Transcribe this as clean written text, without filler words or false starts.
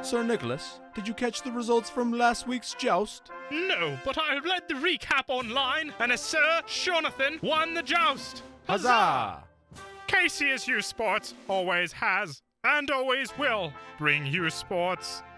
Sir Nicholas, did you catch the results from last week's joust? No, but I read the recap online, and as Sir Jonathan won the joust. Huzzah! KCSU Sports always has and always will bring you sports.